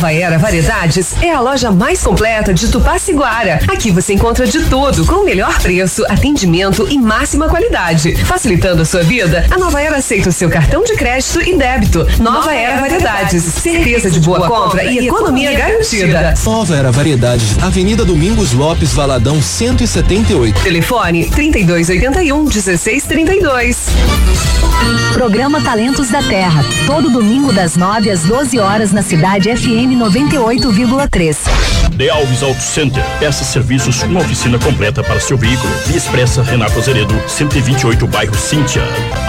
Nova Era Variedades é a loja mais completa de Tupaciguara. Aqui você encontra de tudo com o melhor preço, atendimento e máxima qualidade. Facilitando a sua vida, a Nova Era aceita o seu cartão de crédito e débito. Nova Era Variedades, certeza de boa compra e economia garantida. Nova Era Variedades, Avenida Domingos Lopes, Valadão 178. Telefone 3281-1632. Programa Talentos da Terra, todo domingo das 9 às 12 horas na Cidade FM 98,3. De Alves Auto Center, peças, serviços, uma oficina completa para seu veículo. Via Expressa Renato Azeredo, 128, bairro Cíntia.